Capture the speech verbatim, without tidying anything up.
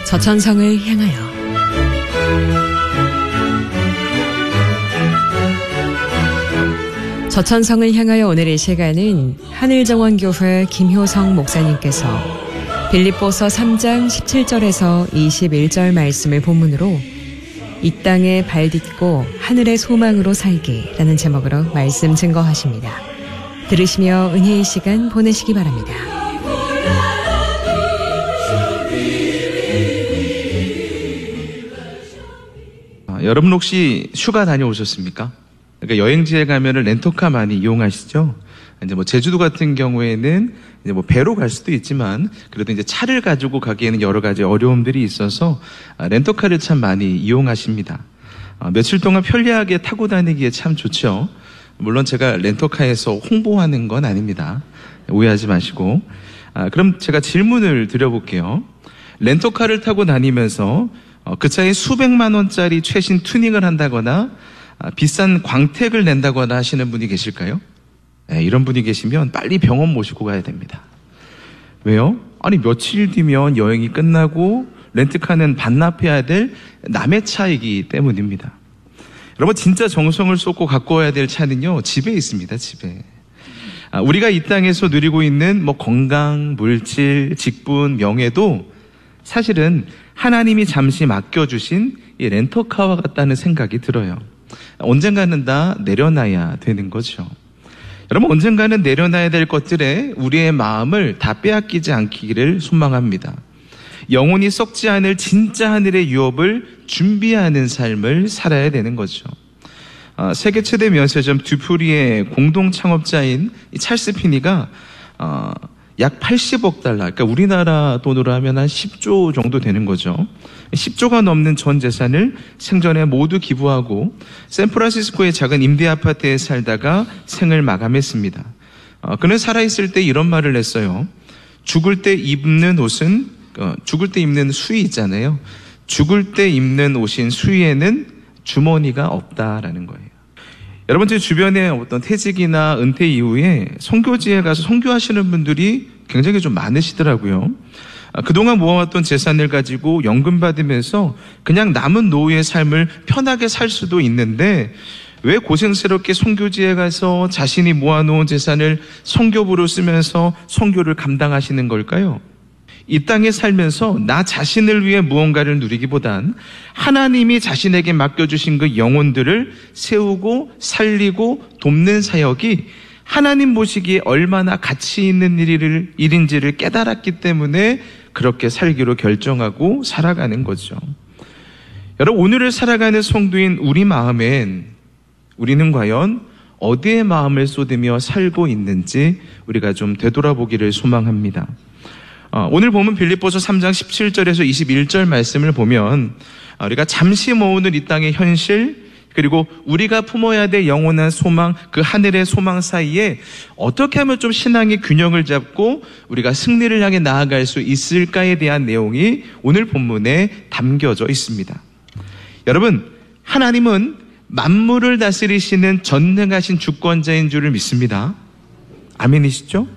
저천성을 향하여. 저천성을 향하여 오늘의 시간은 하늘정원교회 김효성 목사님께서 빌립보서 삼 장 십칠 절에서 이십일 절 말씀을 본문으로 이 땅에 발 딛고 하늘의 소망으로 살기라는 제목으로 말씀 증거하십니다. 들으시며 은혜의 시간 보내시기 바랍니다. 아, 여러분 혹시 휴가 다녀오셨습니까? 그러니까 여행지에 가면은 렌터카 많이 이용하시죠? 이제 뭐 제주도 같은 경우에는 이제 뭐 배로 갈 수도 있지만 그래도 이제 차를 가지고 가기에는 여러 가지 어려움들이 있어서 렌터카를 참 많이 이용하십니다. 어, 며칠 동안 편리하게 타고 다니기에 참 좋죠. 물론 제가 렌터카에서 홍보하는 건 아닙니다. 오해하지 마시고. 아, 그럼 제가 질문을 드려볼게요. 렌터카를 타고 다니면서 어, 그 차에 수백만 원짜리 최신 튜닝을 한다거나 아, 비싼 광택을 낸다거나 하시는 분이 계실까요? 네, 이런 분이 계시면 빨리 병원 모시고 가야 됩니다. 왜요? 아니 며칠 뒤면 여행이 끝나고 렌트카는 반납해야 될 남의 차이기 때문입니다. 여러분 진짜 정성을 쏟고 갖고 와야 될 차는요 집에 있습니다. 집에. 아, 우리가 이 땅에서 누리고 있는 뭐 건강, 물질, 직분, 명예도 사실은 하나님이 잠시 맡겨주신 이 렌터카와 같다는 생각이 들어요. 언젠가는 다 내려놔야 되는 거죠. 여러분 언젠가는 내려놔야 될 것들에 우리의 마음을 다 빼앗기지 않기를 소망합니다. 영혼이 썩지 않을 진짜 하늘의 유업을 준비하는 삶을 살아야 되는 거죠. 어, 세계 최대 면세점 듀프리의 공동 창업자인 이 찰스 피니가 어, 약 팔십억 달러, 그러니까 우리나라 돈으로 하면 한 십 조 정도 되는 거죠. 십 조가 넘는 전 재산을 생전에 모두 기부하고 샌프란시스코의 작은 임대 아파트에 살다가 생을 마감했습니다. 어, 그는 살아있을 때 이런 말을 했어요. 죽을 때 입는 옷은 어, 죽을 때 입는 수의 있잖아요. 죽을 때 입는 옷인 수의에는 주머니가 없다라는 거예요. 여러분 제 주변에 어떤 퇴직이나 은퇴 이후에 선교지에 가서 선교하시는 분들이 굉장히 좀 많으시더라고요. 그동안 모아왔던 재산을 가지고 연금 받으면서 그냥 남은 노후의 삶을 편하게 살 수도 있는데 왜 고생스럽게 선교지에 가서 자신이 모아놓은 재산을 선교부로 쓰면서 선교를 감당하시는 걸까요? 이 땅에 살면서 나 자신을 위해 무언가를 누리기보단 하나님이 자신에게 맡겨주신 그 영혼들을 세우고 살리고 돕는 사역이 하나님 보시기에 얼마나 가치 있는 일을, 일인지를 깨달았기 때문에 그렇게 살기로 결정하고 살아가는 거죠. 여러분 오늘을 살아가는 성도인 우리 마음엔 우리는 과연 어디에 마음을 쏟으며 살고 있는지 우리가 좀 되돌아보기를 소망합니다. 어, 오늘 보면 빌립보서 삼 장 십칠 절에서 이십일 절 말씀을 보면 우리가 잠시 모으는 이 땅의 현실 그리고 우리가 품어야 될 영원한 소망, 그 하늘의 소망 사이에 어떻게 하면 좀 신앙의 균형을 잡고 우리가 승리를 향해 나아갈 수 있을까에 대한 내용이 오늘 본문에 담겨져 있습니다. 여러분 하나님은 만물을 다스리시는 전능하신 주권자인 줄을 믿습니다. 아멘이시죠?